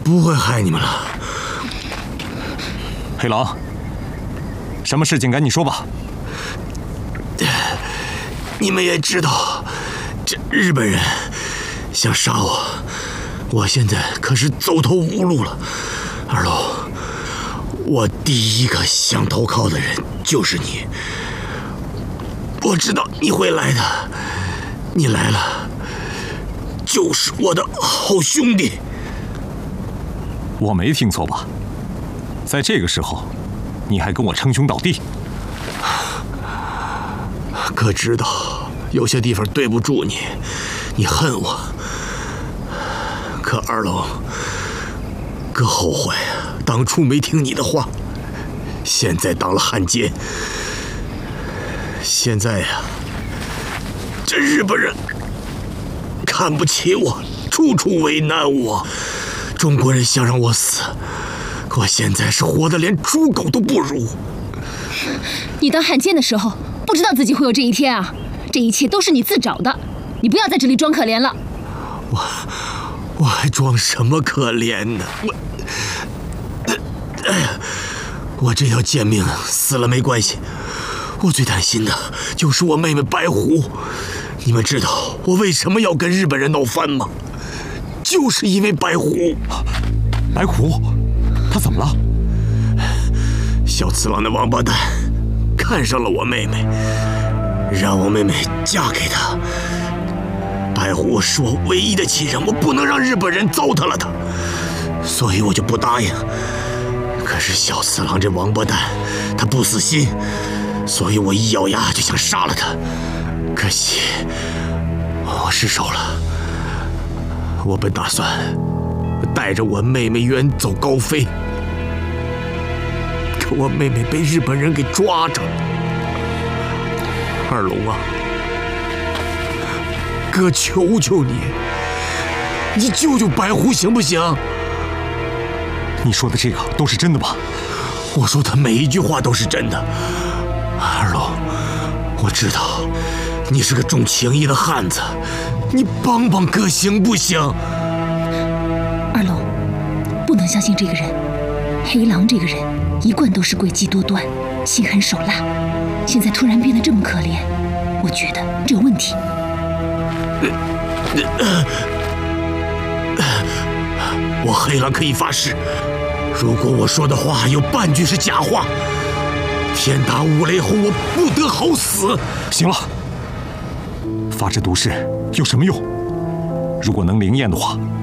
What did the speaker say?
不会害你们了。 黑狼，什么事情赶紧说吧。 你们也知道，这日本人想杀我，我现在可是走投无路了。二龙，我第一个想投靠的人就是你。我知道你会来的，你来了，就是我的好兄弟。 我没听错吧？在这个时候，你还跟我称兄道弟？ 哥知道有些地方对不住你，你恨我。可二龙，哥后悔当初没听你的话，现在当了汉奸。现在呀，这日本人看不起我，处处为难我。中国人想让我死，可我现在是活得连猪狗都不如。 你当汉奸的时候，不知道自己会有这一天啊！这一切都是你自找的，你不要在这里装可怜了。 我还装什么可怜呢？我这条贱命死了没关系，我最担心的就是我妹妹白狐。你们知道我为什么要跟日本人闹翻吗？就是因为白狐。 白狐，他怎么了？ 小次郎那王八蛋看上了我妹妹，让我妹妹嫁给他。白狐是我唯一的亲人，我不能让日本人糟蹋了他，所以我就不答应。可是小次郎这王八蛋，他不死心，所以我一咬牙就想杀了他。可惜我失手了。我本打算带着我妹妹远走高飞，可我妹妹被日本人给抓着了。二龙啊，哥求求你，你救救白狐行不行？ 你说的这个都是真的吗？ 我说的每一句话都是真的。二龙，我知道你是个重情义的汉子，你帮帮哥行不行？ 二龙，不能相信这个人。黑狼这个人一贯都是诡计多端，心狠手辣，现在突然变得这么可怜，我觉得这有问题。 我黑狼可以发誓，如果我说的话有半句是假话，天打五雷轰，我不得好死。 行了，发这毒誓有什么用？如果能灵验的话，